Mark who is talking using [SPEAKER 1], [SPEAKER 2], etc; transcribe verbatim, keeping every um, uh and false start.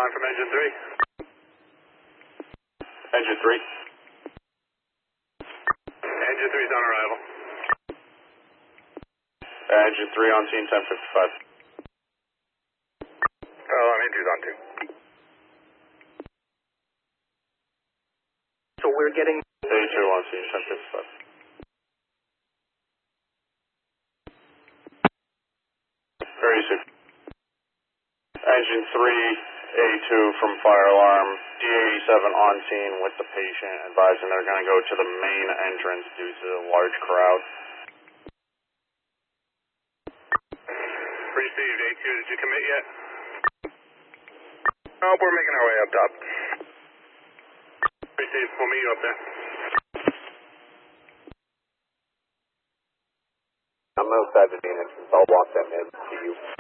[SPEAKER 1] on from engine three.
[SPEAKER 2] Engine three.
[SPEAKER 1] Engine three's on arrival.
[SPEAKER 2] Uh, engine three on scene, ten fifty-five.
[SPEAKER 1] Oh, I mean, two's on two.
[SPEAKER 3] So we're getting...
[SPEAKER 2] A two on scene, ten fifty-five. Very soon. Engine three, A two from fire alarm, D eighty-seven on scene with the patient, advising they're going to go to the main entrance due to the large crowd.
[SPEAKER 1] Received, A two, did you commit yet? Oh, we're making our way up top. Received, we'll meet you up there.
[SPEAKER 4] I'm outside the main entrance, I'll walk them in to you.